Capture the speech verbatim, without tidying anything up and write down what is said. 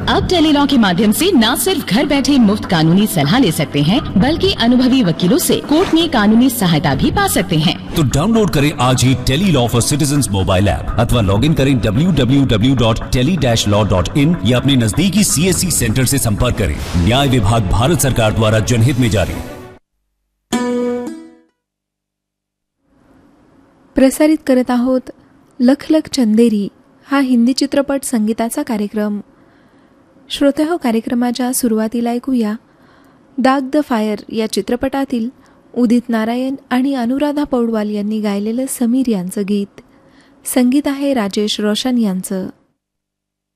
अब टेलीलॉ के माध्यम से न सिर्फ घर बैठे मुफ्त कानूनी सलाह ले सकते हैं, बल्कि अनुभवी वकीलों से कोर्ट में कानूनी सहायता भी पा सकते हैं। तो डाउनलोड करें आज ही Tele-Law for citizens mobile app अथवा लॉग इन करें W W W dot tele dash law dot in या अपने नजदीकी सी एस सी सेंटर से संपर्क करें। न्याय विभाग, भारत सरकार द्वारा जनहित में जारी। प्रसारित करत आहोत लख लख चंदेरी हा हिंदी चित्रपट संगीताचा कार्यक्रम। श्रोतेहो, कार्यक्रमाच्या सुरुवातीला ऐकूया दाग द फायर या चित्रपटातील उदित नारायण आणि अनुराधा पौडवाल यांनी गायलेलं समीर यांचं गीत। संगीत आहे राजेश रोशन यांचं।